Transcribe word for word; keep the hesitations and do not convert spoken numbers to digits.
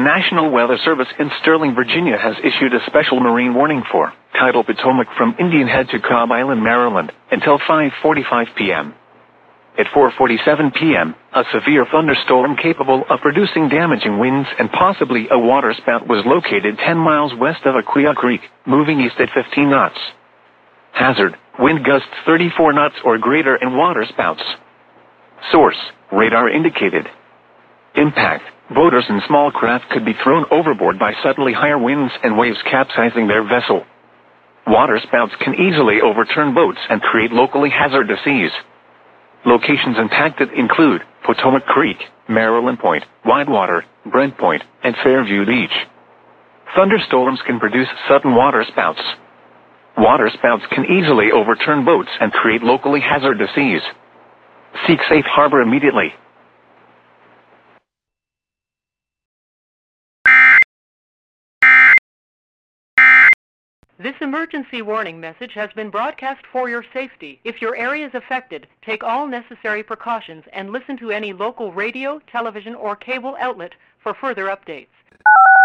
National Weather Service in Sterling, Virginia has issued a special marine warning for tidal Potomac from Indian Head to Cobb Island, Maryland, until five forty-five p.m. At four forty-seven p.m., a severe thunderstorm capable of producing damaging winds and possibly a waterspout was located ten miles west of Aquia Creek, moving east at fifteen knots. Hazard: wind gusts thirty-four knots or greater and waterspouts. Source: radar indicated. Impact: boaters and small craft could be thrown overboard by suddenly higher winds and waves capsizing their vessel. Waterspouts can easily overturn boats and create locally hazardous seas. Locations impacted include Potomac Creek, Maryland Point, Widewater, Brent Point, and Fairview Beach. Thunderstorms can produce sudden waterspouts. Waterspouts can easily overturn boats and create locally hazardous seas. Seek safe harbor immediately. This emergency warning message has been broadcast for your safety. If your area is affected, take all necessary precautions and listen to any local radio, television, or cable outlet for further updates.